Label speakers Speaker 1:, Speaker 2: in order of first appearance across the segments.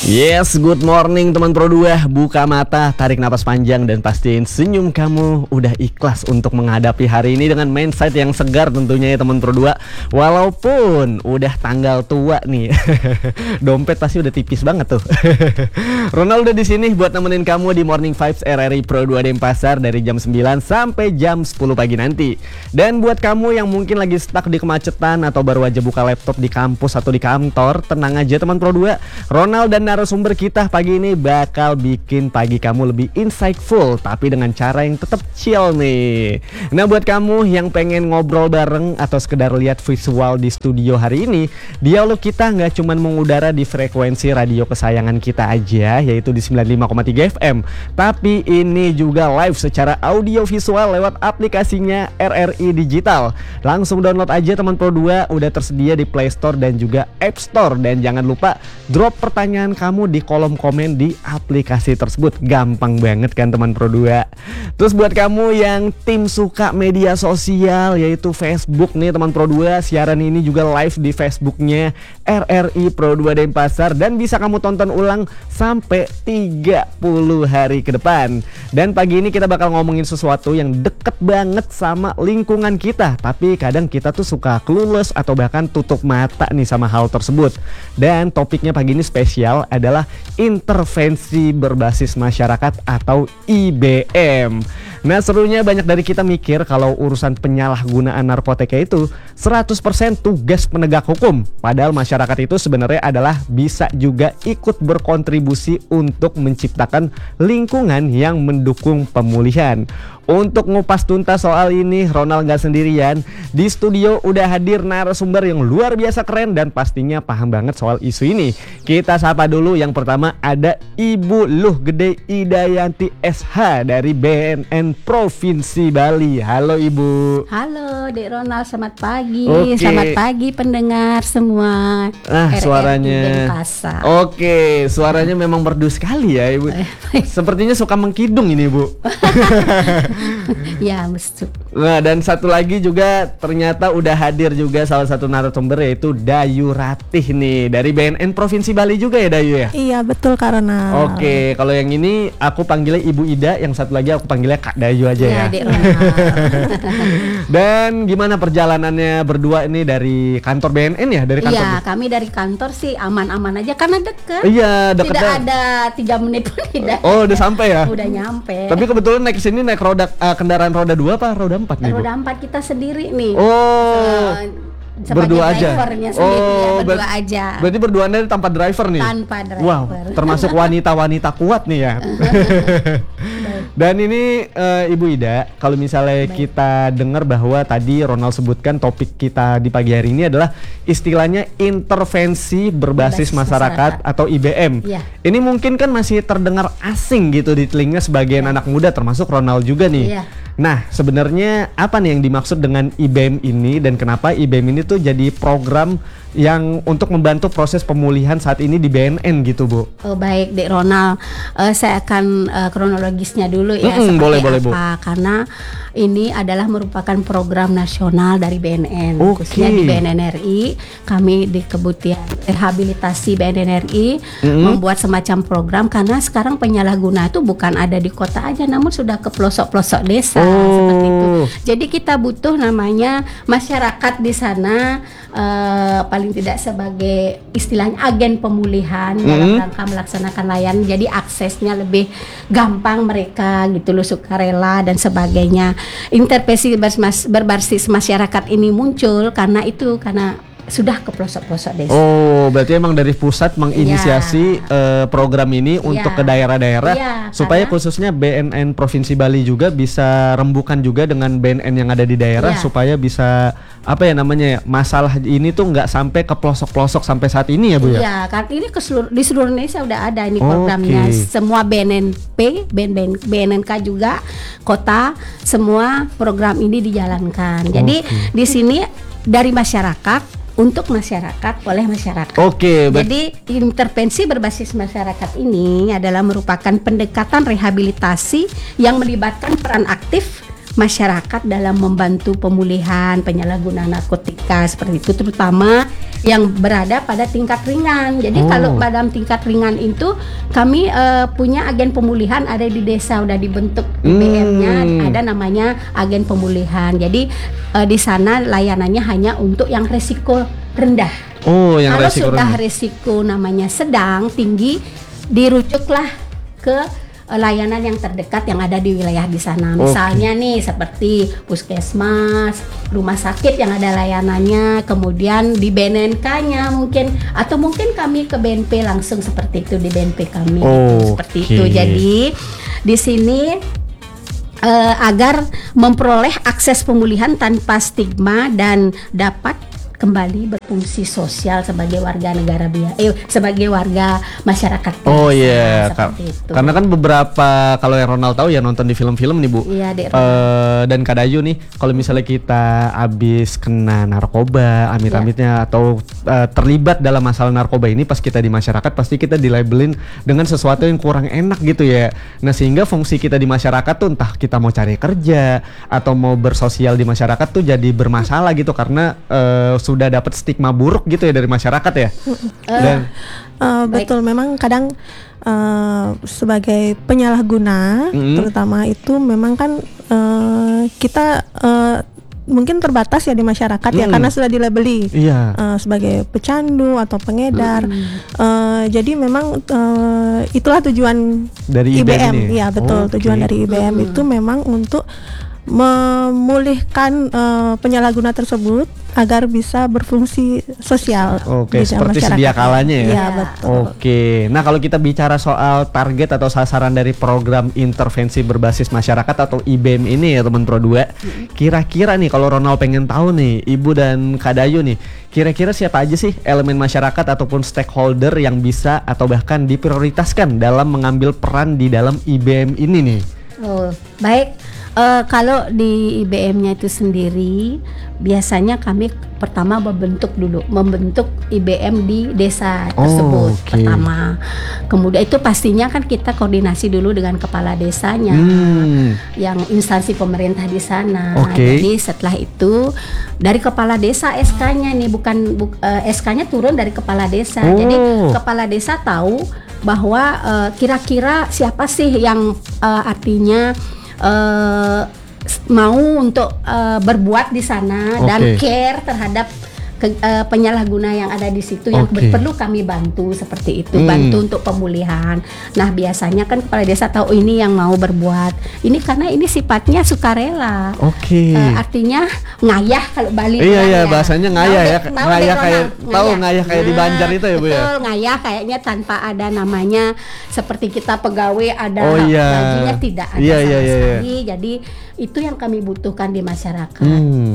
Speaker 1: Yes, good morning teman Pro 2. Buka mata, tarik napas panjang dan pastiin senyum kamu udah ikhlas untuk menghadapi hari ini dengan mindset yang segar tentunya ya teman Pro 2. Walaupun udah tanggal tua nih. Dompet pasti udah tipis banget tuh. Ronald udah di sini buat nemenin kamu di Morning Vibes RRI Pro 2 Denpasar dari jam 9 sampai jam 10 pagi nanti. Dan buat kamu yang mungkin lagi stuck di kemacetan atau baru aja buka laptop di kampus atau di kantor, tenang aja teman Pro 2. Ronald dan narasumber kita pagi ini bakal bikin pagi kamu lebih insightful, tapi dengan cara yang tetap chill nih. Nah, buat kamu yang pengen ngobrol bareng atau sekedar lihat visual di studio hari ini, dialog kita nggak cuma mengudara di frekuensi radio kesayangan kita aja, yaitu di 95,3 FM, tapi ini juga live secara audio visual lewat aplikasinya RRI Digital. Langsung download aja teman Pro 2, udah tersedia di Play Store dan juga App Store. Dan jangan lupa drop pertanyaan kamu di kolom komen di aplikasi tersebut. Gampang banget kan teman Pro 2. Terus buat kamu yang tim suka media sosial yaitu Facebook nih teman Pro 2, siaran ini juga live di Facebooknya RRI Pro 2 Denpasar dan bisa kamu tonton ulang sampai 30 hari ke depan. Dan pagi ini kita bakal ngomongin sesuatu yang deket banget sama lingkungan kita, tapi kadang kita tuh suka clueless atau bahkan tutup mata nih sama hal tersebut. Dan topiknya pagi ini spesial adalah intervensi berbasis masyarakat atau IBM. Nah, serunya banyak dari kita mikir kalau urusan penyalahgunaan narkotika itu 100% tugas penegak hukum. Padahal masyarakat itu sebenarnya adalah bisa juga ikut berkontribusi untuk menciptakan lingkungan yang mendukung pemulihan. Untuk ngupas tuntas soal ini, Ronald gak sendirian. Di studio udah hadir narasumber yang luar biasa keren dan pastinya paham banget soal isu ini. Kita sapa dulu, yang pertama ada Ibu Luh Gede Idayanti SH dari BNN Provinsi Bali. Halo Ibu.
Speaker 2: Halo Dek Ronald, selamat pagi.
Speaker 1: Oke.
Speaker 2: Selamat pagi pendengar semua.
Speaker 1: Suaranya. Oke, suaranya memang merdu sekali ya Ibu. Sepertinya suka mengkidung ini Ibu.
Speaker 2: Ya, mesti.
Speaker 1: Nah, dan satu lagi juga ternyata udah hadir juga salah satu narasumber yaitu Dayu Ratih nih dari BNN Provinsi Bali juga ya Dayu ya?
Speaker 3: Iya betul karena.
Speaker 1: Oke, kalau yang ini aku panggilnya Ibu Ida, yang satu lagi aku panggilnya Kak Dayu aja ya.
Speaker 2: Dek Ronald.
Speaker 1: Dan gimana perjalanannya berdua ini dari kantor BNN ya? Dari kantor.
Speaker 2: Iya, kami dari kantor sih aman-aman aja karena deket.
Speaker 1: Iya, deket.
Speaker 2: Tidak ada 3 menit pun tidak.
Speaker 1: Oh, udah sampai ya?
Speaker 2: Udah nyampe.
Speaker 1: Tapi kebetulan naik sini naik kendaraan roda 2 apa roda 4 nih Bu?
Speaker 2: Roda 4 kita sendiri nih.
Speaker 1: Oh. Berdua aja.
Speaker 2: Berdua aja.
Speaker 1: Berarti berdua Anda tanpa driver nih.
Speaker 2: Tanpa driver.
Speaker 1: Wow, termasuk wanita-wanita kuat nih ya. Dan ini Ibu Ida, kalau misalnya kita dengar bahwa tadi Ronald sebutkan topik kita di pagi hari ini adalah istilahnya intervensi berbasis masyarakat atau IBM.
Speaker 2: Ya.
Speaker 1: Ini mungkin kan masih terdengar asing gitu di telinga sebagian anak muda termasuk Ronald juga nih.
Speaker 2: Ya.
Speaker 1: Nah, sebenarnya apa nih yang dimaksud dengan IBM ini dan kenapa IBM ini tuh jadi program yang untuk membantu proses pemulihan saat ini di BNN gitu Bu?
Speaker 2: Oh, baik Dek Ronald, saya akan kronologisnya dulu ya.
Speaker 1: Boleh Bu.
Speaker 2: Karena ini adalah merupakan program nasional dari BNN, khususnya di BNN RI. Kami di Kebutian Rehabilitasi BNN RI membuat semacam program karena sekarang penyalahguna itu bukan ada di kota aja, namun sudah ke pelosok-pelosok desa seperti itu. Jadi kita butuh namanya masyarakat di sana, paling tidak sebagai istilahnya agen pemulihan dalam rangka melaksanakan layanan. Jadi aksesnya lebih gampang mereka gitu loh, sukarela dan sebagainya. Intervensi berbasis masyarakat ini muncul karena sudah ke pelosok-pelosok desa.
Speaker 1: Oh, berarti emang dari pusat menginisiasi program ini untuk ke daerah-daerah supaya khususnya BNN Provinsi Bali juga bisa rembukan juga dengan BNN yang ada di daerah supaya bisa masalah ini tuh nggak sampai ke pelosok-pelosok sampai saat ini ya Bu ya?
Speaker 2: Iya, kan ini di seluruh Indonesia udah ada ini programnya. Semua BNNK juga kota, semua program ini dijalankan. Jadi di sini dari masyarakat untuk masyarakat, oleh masyarakat. Jadi intervensi berbasis masyarakat ini adalah merupakan pendekatan rehabilitasi yang melibatkan peran aktif masyarakat dalam membantu pemulihan penyalahgunaan narkotika seperti itu, terutama yang berada pada tingkat ringan. Jadi kalau dalam tingkat ringan itu kami punya agen pemulihan ada di desa, udah dibentuk IBM-nya, ada namanya agen pemulihan. Jadi di sana layanannya hanya untuk yang resiko rendah.
Speaker 1: Yang
Speaker 2: kalau
Speaker 1: resiko
Speaker 2: sudah
Speaker 1: rendah.
Speaker 2: resiko namanya sedang, tinggi, dirujuklah ke layanan yang terdekat yang ada di wilayah di sana. Misalnya nih seperti puskesmas, rumah sakit yang ada layanannya, kemudian di BNNK-nya mungkin, atau mungkin kami ke BNP langsung seperti itu di BNP kami. Seperti itu. Jadi di sini agar memperoleh akses pemulihan tanpa stigma dan dapat kembali berfungsi sosial sebagai warga negara sebagai warga masyarakat biasa, seperti itu.
Speaker 1: Karena kan beberapa, kalau yang Ronald tahu ya nonton di film-film nih Bu.
Speaker 2: Iya,
Speaker 1: dan Kak Dayu nih, kalau misalnya kita habis kena narkoba, amit-amitnya atau terlibat dalam masalah narkoba ini, pas kita di masyarakat pasti kita dilabelin dengan sesuatu yang kurang enak gitu ya. Nah sehingga fungsi kita di masyarakat tuh entah kita mau cari kerja atau mau bersosial di masyarakat tuh jadi bermasalah gitu, karena sudah dapat stigma buruk gitu ya dari masyarakat ya. Dan
Speaker 3: betul, memang kadang sebagai penyalahguna terutama itu memang kan kita mungkin terbatas ya di masyarakat ya, karena sudah dilabeli sebagai pecandu atau pengedar. Jadi memang itulah tujuan
Speaker 1: dari
Speaker 3: IBM. Iya betul, tujuan dari IBM itu memang untuk memulihkan penyalahguna tersebut agar bisa berfungsi sosial.
Speaker 1: Seperti sedia kalanya ya.
Speaker 3: Iya, betul.
Speaker 1: Nah kalau kita bicara soal target atau sasaran dari program intervensi berbasis masyarakat atau IBM ini ya teman Pro 2, kira-kira nih kalau Ronald pengen tahu nih, Ibu dan Kak Dayu nih, kira-kira siapa aja sih elemen masyarakat ataupun stakeholder yang bisa atau bahkan diprioritaskan dalam mengambil peran di dalam IBM ini nih?
Speaker 2: Baik. Kalau di IBM-nya itu sendiri, biasanya kami pertama membentuk IBM di desa tersebut pertama. Kemudian itu pastinya kan kita koordinasi dulu dengan kepala desanya, yang instansi pemerintah di sana. Jadi setelah itu dari kepala desa SK-nya nih, SK-nya turun dari kepala desa. Jadi kepala desa tahu bahwa kira-kira siapa sih yang artinya mau untuk berbuat di sana dan care terhadap penyalahguna yang ada di situ yang perlu kami bantu seperti itu, bantu untuk pemulihan. Nah biasanya kan kepala desa tahu ini yang mau berbuat ini karena ini sifatnya sukarela. Artinya ngayah kalau Bali.
Speaker 1: Iya bahasanya ngayah ya, ngayah kayak tahu ngayah kayak di Banjar itu ya Bu ya.
Speaker 2: Betul, ngayah kayaknya tanpa ada namanya seperti kita pegawai ada gajinya, tidak ada sama sekali. Jadi itu yang kami butuhkan di masyarakat.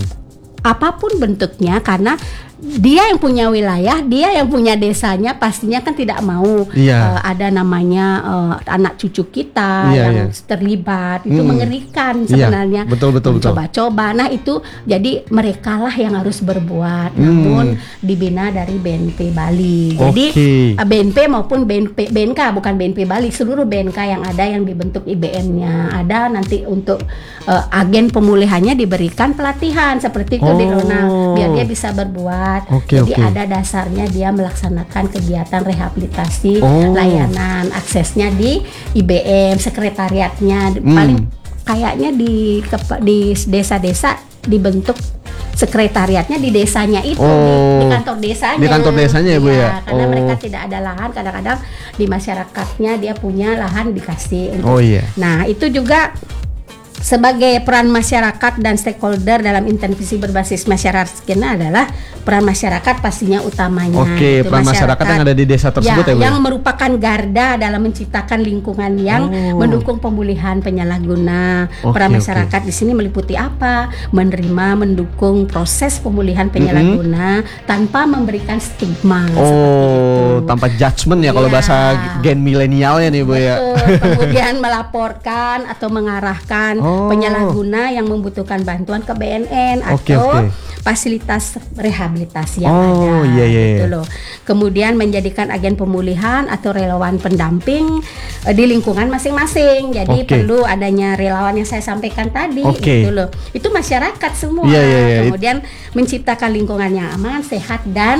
Speaker 2: Apapun bentuknya, karena dia yang punya wilayah, dia yang punya desanya, pastinya kan tidak mau ada namanya anak cucu kita yang terlibat. Itu mengerikan sebenarnya.
Speaker 1: Betul.
Speaker 2: Coba-coba. Nah itu jadi mereka lah yang harus berbuat, namun dibina dari BNP Bali. Jadi BNP maupun BNK, bukan BNP Bali, seluruh BNK yang ada yang dibentuk IBM-nya ada nanti untuk agen pemulihannya diberikan pelatihan seperti itu di Ronald, biar dia bisa berbuat. Jadi ada dasarnya dia melaksanakan kegiatan rehabilitasi layanan, aksesnya di IBM, sekretariatnya paling kayaknya di desa-desa dibentuk sekretariatnya di desanya itu, di kantor desanya.
Speaker 1: Di kantor desanya ya Bu ya.
Speaker 2: Karena mereka tidak ada lahan, kadang-kadang di masyarakatnya dia punya lahan dikasih untuk. Nah itu juga sebagai peran masyarakat dan stakeholder dalam intervensi berbasis masyarakat adalah peran masyarakat pastinya utamanya.
Speaker 1: Peran masyarakat yang ada di desa tersebut ya Bu.
Speaker 2: Yang merupakan garda dalam menciptakan lingkungan yang mendukung pemulihan penyalahguna. Peran masyarakat di sini meliputi apa? Menerima, mendukung proses pemulihan penyalahguna tanpa memberikan stigma seperti itu.
Speaker 1: Tanpa judgement ya kalau bahasa gen milenialnya nih Bu ya.
Speaker 2: Kemudian melaporkan atau mengarahkan penyalahguna yang membutuhkan bantuan ke BNN atau fasilitas rehabilitasi yang ada, gitu loh. Kemudian menjadikan agen pemulihan atau relawan pendamping di lingkungan masing-masing. Jadi perlu adanya relawan yang saya sampaikan tadi, gitu loh. Itu masyarakat semua. Kemudian menciptakan lingkungan yang aman, sehat dan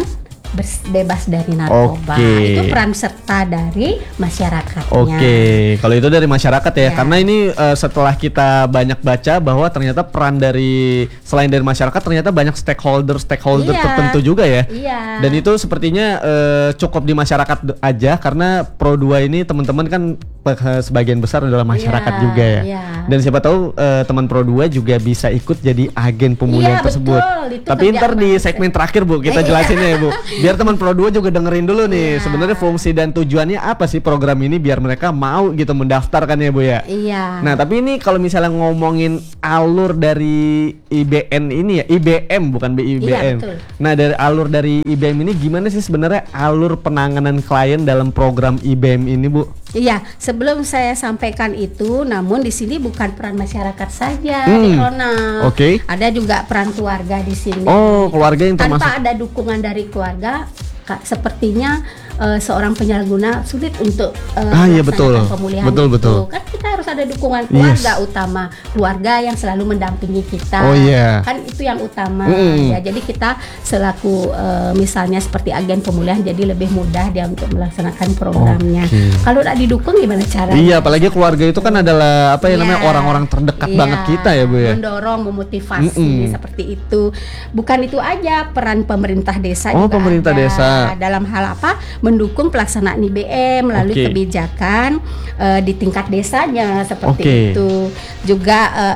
Speaker 2: bebas dari narkoba. Itu peran serta dari masyarakatnya.
Speaker 1: Kalau itu dari masyarakat ya. Karena ini setelah kita banyak baca bahwa ternyata peran dari selain dari masyarakat ternyata banyak stakeholder tertentu juga ya. Dan itu sepertinya cukup di masyarakat aja karena Pro 2 ini teman-teman kan sebagian besar adalah masyarakat juga ya. Dan siapa tahu teman Pro 2 juga bisa ikut jadi agen pemulihan tersebut. Tapi ntar di segmen terakhir Bu kita jelasinnya ya Bu. Biar teman Pro 2 juga dengerin dulu nih sebenarnya fungsi dan tujuannya apa sih program ini biar mereka mau gitu mendaftarkan ya Bu ya. Nah tapi ini kalau misalnya ngomongin alur dari IBN ini ya, IBM bukan BIBN. Nah dari alur dari IBM ini gimana sih sebenarnya alur penanganan klien dalam program IBM ini Bu?
Speaker 2: Iya, sebelum saya sampaikan itu, namun di sini bukan peran masyarakat saja, Ronald. Ada juga peran keluarga di sini.
Speaker 1: Keluarga yang termasuk.
Speaker 2: Tanpa ada dukungan dari keluarga, sepertinya seorang penyalahguna sulit untuk melaksanakan pemulihan itu. Kan kita harus ada dukungan keluarga utama, keluarga yang selalu mendampingi kita. Kan itu yang utama. Ya, jadi kita selaku misalnya seperti agen pemulihan jadi lebih mudah dia untuk melaksanakan programnya. Kalau tidak didukung gimana caranya?
Speaker 1: Iya, apalagi keluarga itu kan adalah apa ya namanya orang-orang terdekat banget kita ya Bu ya.
Speaker 2: Mendorong, memotivasi seperti itu. Bukan itu aja, peran pemerintah desa juga
Speaker 1: pemerintah
Speaker 2: ada.
Speaker 1: Desa.
Speaker 2: Dalam hal apa? Mendukung pelaksanaan IBM melalui kebijakan di tingkat desanya seperti itu. Juga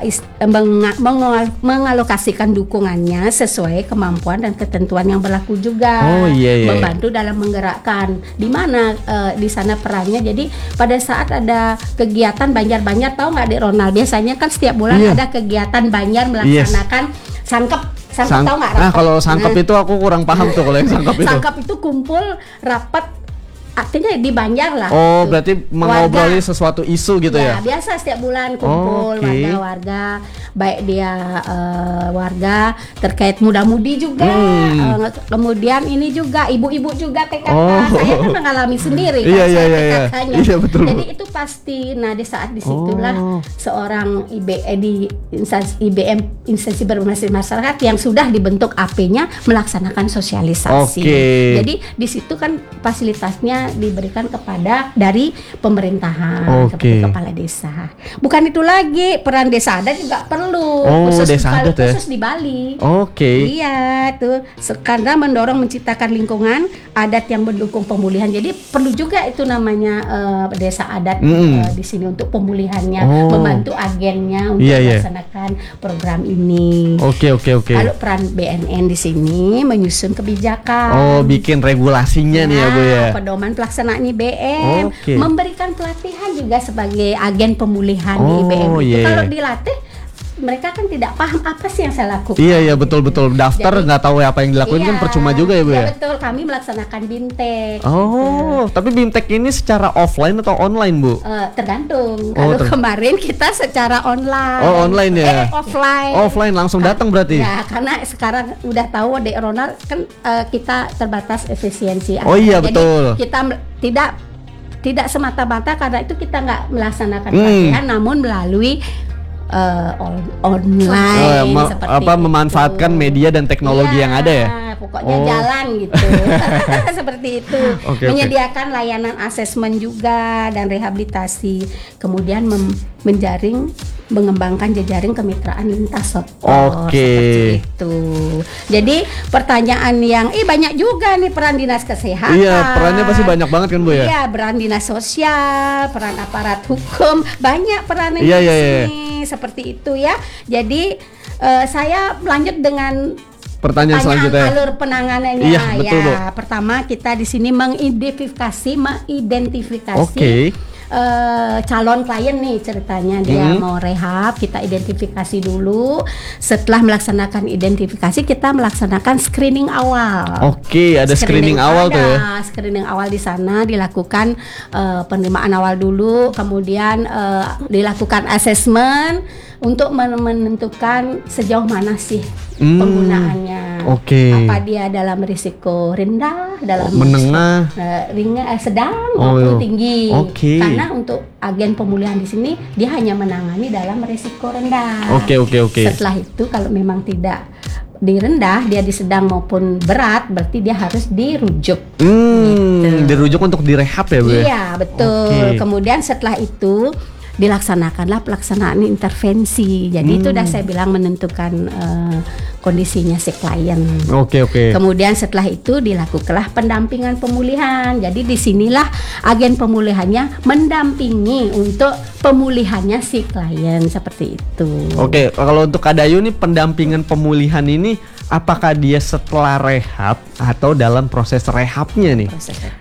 Speaker 2: mengalokasikan dukungannya sesuai kemampuan dan ketentuan yang berlaku juga. Membantu dalam menggerakkan. Di mana di sana perannya. Jadi pada saat ada kegiatan Banjar-Banjar, tahu nggak Dek Ronald? Biasanya kan setiap bulan ada kegiatan Banjar melaksanakan sangkep tahu nggak?
Speaker 1: Nah kalau sangkep itu aku kurang paham tuh kalau yang sangkep itu. Sangkep
Speaker 2: itu kumpul rapat. Artinya di Banjar lah.
Speaker 1: Berarti mengobroli sesuatu isu gitu ya?
Speaker 2: Biasa setiap bulan kumpul warga-warga, baik dia warga terkait muda-mudi juga, kemudian ini juga ibu-ibu juga PKK. Saya kan mengalami sendiri kan PKK-nya. Jadi itu pasti. Nah di saat disitulah seorang IBM instansi berbasis masyarakat yang sudah dibentuk AP-nya melaksanakan sosialisasi. Jadi di situ kan fasilitasnya diberikan kepada dari pemerintahan, seperti kepala desa. Bukan itu lagi, peran desa adat juga perlu, khusus di Bali. Iya tuh, karena mendorong menciptakan lingkungan adat yang mendukung pemulihan. Jadi perlu juga itu namanya desa adat di sini untuk pemulihannya, membantu agennya untuk melaksanakan program ini. Lalu peran BNN di sini menyusun kebijakan.
Speaker 1: Bikin regulasinya nih ya Bu ya.
Speaker 2: Pedoman pelaksanaan IBM, memberikan pelatihan juga sebagai agen pemulihan di IBM itu. Kalau dilatih mereka kan tidak paham apa sih yang saya lakukan.
Speaker 1: Iya betul. Daftar nggak tahu apa yang dilakuin kan percuma juga ya Bu ya.
Speaker 2: Betul, kami melaksanakan BIMTEK.
Speaker 1: Tapi BIMTEK ini secara offline atau online Bu?
Speaker 2: Tergantung. Kalau kemarin kita secara online.
Speaker 1: Online ya.
Speaker 2: Offline.
Speaker 1: Offline langsung datang berarti.
Speaker 2: Ya, karena sekarang udah tahu Dek Ronald kan kita terbatas efisiensi.
Speaker 1: Betul.
Speaker 2: Jadi kita tidak semata-mata karena itu kita nggak melaksanakan pelatihan, namun melalui online
Speaker 1: memanfaatkan media dan teknologi yang ada ya.
Speaker 2: Pokoknya jalan gitu. Seperti itu. Menyediakan layanan asesmen juga dan rehabilitasi. Kemudian mengembangkan jejaring kemitraan lintas sektor. Seperti itu. Jadi pertanyaan yang banyak juga nih peran dinas kesehatan.
Speaker 1: Iya, perannya pasti banyak banget kan Bu ya.
Speaker 2: Iya, peran dinas sosial, peran aparat hukum, banyak perannya di sini. Seperti itu ya. Jadi saya lanjut dengan
Speaker 1: pertanyaan selanjutnya.
Speaker 2: Alur penanganannya
Speaker 1: betul, Bu.
Speaker 2: Pertama kita di sini mengidentifikasi calon klien nih ceritanya dia mau rehab, kita identifikasi dulu. Setelah melaksanakan identifikasi kita melaksanakan screening awal.
Speaker 1: Ada screening awal tuh ya.
Speaker 2: Screening awal di sana dilakukan penerimaan awal dulu, kemudian dilakukan asesmen, untuk menentukan sejauh mana sih penggunaannya. Apa dia dalam risiko rendah, dalam
Speaker 1: menengah,
Speaker 2: ringan, sedang maupun tinggi. Karena untuk agen pemulihan di sini dia hanya menangani dalam risiko rendah. Setelah itu kalau memang tidak di rendah, dia di sedang maupun berat, berarti dia harus dirujuk. Gitu.
Speaker 1: Dirujuk untuk direhab ya, Bu?
Speaker 2: Iya, betul. Kemudian setelah itu dilaksanakanlah pelaksanaan intervensi. Jadi itu udah saya bilang menentukan kondisinya si klien. Kemudian setelah itu dilakukanlah pendampingan pemulihan. Jadi disinilah agen pemulihannya mendampingi untuk pemulihannya si klien seperti itu.
Speaker 1: Kalau untuk Kak Dayu nih, pendampingan pemulihan ini apakah dia setelah rehab atau dalam proses rehabnya nih?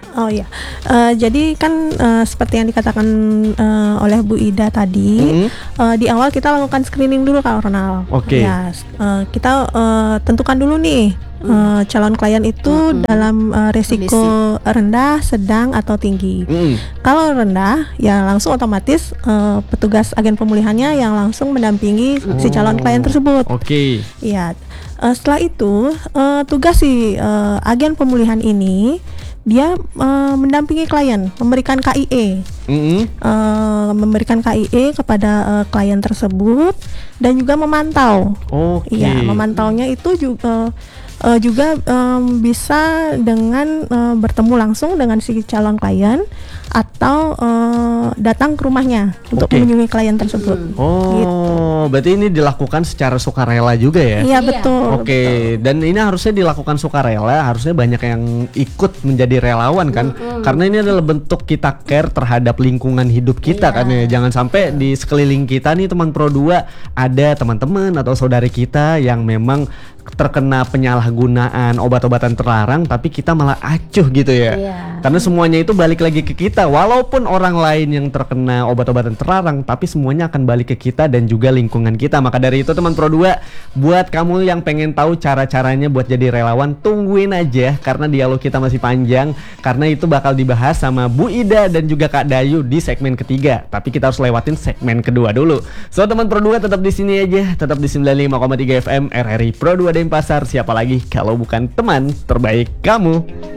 Speaker 3: Jadi kan seperti yang dikatakan oleh Bu Ida tadi, di awal kita lakukan screening dulu Kak Ronald. Kita tentukan dulu nih calon klien itu dalam risiko rendah, sedang atau tinggi. Kalau rendah, ya langsung otomatis petugas agen pemulihannya yang langsung mendampingi si calon klien tersebut. Iya. Setelah itu tugas si agen pemulihan ini dia mendampingi klien, memberikan KIE, memberikan KIE kepada klien tersebut dan juga memantau. Iya, memantaunya itu juga bisa dengan bertemu langsung dengan si calon klien atau datang ke rumahnya untuk mengunjungi klien tersebut.
Speaker 1: Berarti ini dilakukan secara sukarela juga ya?
Speaker 3: Iya, betul.
Speaker 1: Dan ini harusnya dilakukan sukarela, harusnya banyak yang ikut menjadi relawan kan? Karena ini adalah bentuk kita care terhadap lingkungan hidup kita kan ya. Jangan sampai di sekeliling kita nih teman Pro 2 ada teman-teman atau saudari kita yang memang terkena penyalahgunaan obat-obatan terlarang, tapi kita malah acuh gitu ya. Karena semuanya itu balik lagi ke kita. Walaupun orang lain yang terkena obat-obatan terlarang, tapi semuanya akan balik ke kita dan juga lingkungan kita. Maka dari itu teman Pro 2, buat kamu yang pengen tahu cara-caranya buat jadi relawan, tungguin aja karena dialog kita masih panjang. Karena itu bakal dibahas sama Bu Ida dan juga Kak Dayu di segmen ketiga. Tapi kita harus lewatin segmen kedua dulu. So teman Pro 2 tetap di sini aja, tetap di 95,3 FM RRI Pro 2 Denpasar. Siapa lagi kalau bukan teman terbaik kamu?